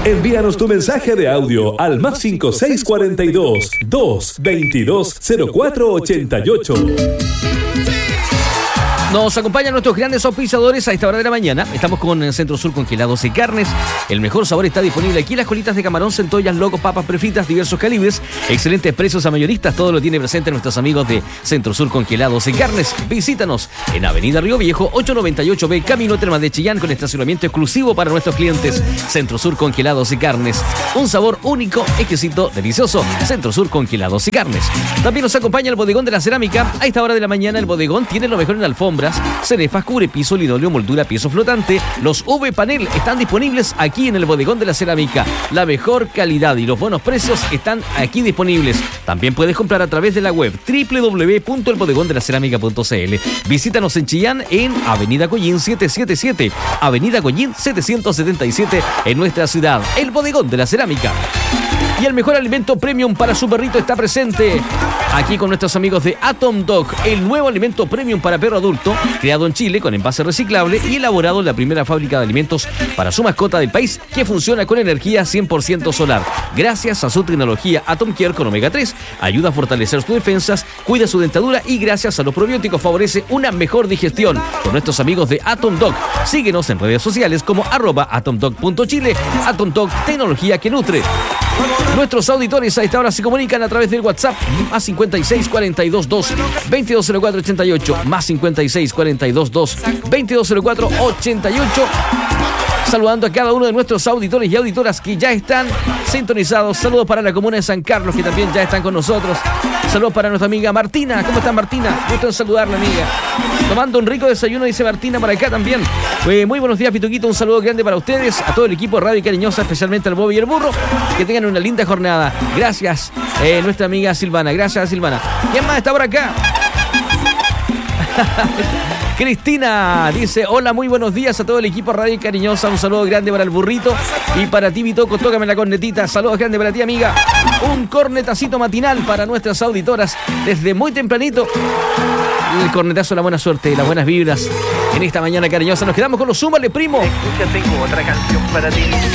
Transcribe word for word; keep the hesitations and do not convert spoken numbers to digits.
Envíanos tu mensaje de audio al más cinco seis cuatro dos, dos veintidós, cero cuatro ochenta y ocho. Nos acompañan nuestros grandes auspiciadores a esta hora de la mañana. Estamos con el Centro Sur Congelados y Carnes. El mejor sabor está disponible aquí. Las colitas de camarón, centollas, locos, papas prefritas, diversos calibres. Excelentes precios a mayoristas. Todo lo tiene presente nuestros amigos de Centro Sur Congelados y Carnes. Visítanos en Avenida Río Viejo, ochocientos noventa y ocho B, Camino Termas de Chillán, con estacionamiento exclusivo para nuestros clientes. Centro Sur Congelados y Carnes. Un sabor único, exquisito, delicioso. Centro Sur Congelados y Carnes. También nos acompaña el Bodegón de la Cerámica. A esta hora de la mañana el Bodegón tiene lo mejor en alfombras, cenefas, cubre piso, linóleo, moldura, piso flotante. Los V-Panel están disponibles aquí en el Bodegón de la Cerámica. La mejor calidad y los buenos precios están aquí disponibles. También puedes comprar a través de la web doble u doble u doble u punto el bodegón de la cerámica punto c l. Visítanos en Chillán en Avenida Collín setecientos setenta y siete. Avenida Collín setecientos setenta y siete en nuestra ciudad. El Bodegón de la Cerámica. Y el mejor alimento premium para su perrito está presente aquí con nuestros amigos de Atom Dog, el nuevo alimento premium para perro adulto, creado en Chile con envase reciclable y elaborado en la primera fábrica de alimentos para su mascota del país, que funciona con energía cien por ciento solar. Gracias a su tecnología Atom Care con omega tres, ayuda a fortalecer sus defensas, cuida su dentadura y gracias a los probióticos favorece una mejor digestión. Con nuestros amigos de Atom Dog, síguenos en redes sociales como arroba atomdog punto chile. Atom Dog, tecnología que nutre. Nuestros auditores a esta hora se comunican a través del WhatsApp más cincuenta y seis, cuarenta y dos, dos, veintidós cero cuatro ochenta y ocho, más cincuenta y seis, cuarenta y dos, dos, veintidós cero cuatro ochenta y ocho. Saludando a cada uno de nuestros auditores y auditoras que ya están sintonizados. Saludos para la comuna de San Carlos, que también ya están con nosotros. Saludos para nuestra amiga Martina. ¿Cómo está Martina? Gusto en saludarla, amiga. Tomando un rico desayuno, dice Martina, para acá también. Eh, muy buenos días, Pituquito. Un saludo grande para ustedes, a todo el equipo de Radio Cariñosa, especialmente al Bobby y el Burro. Que tengan una linda jornada. Gracias, eh, nuestra amiga Silvana. Gracias, Silvana. ¿Quién más está por acá? Cristina dice: hola, muy buenos días a todo el equipo Radio Cariñosa. Un saludo grande para el Burrito y para ti, Bitoco. Tócame la cornetita. Saludos grande para ti, amiga. Un cornetacito matinal para nuestras auditoras desde muy tempranito. El cornetazo de la buena suerte y las buenas vibras en esta mañana cariñosa. Nos quedamos con los Súmale, primo. Escucha, tengo otra canción para ti.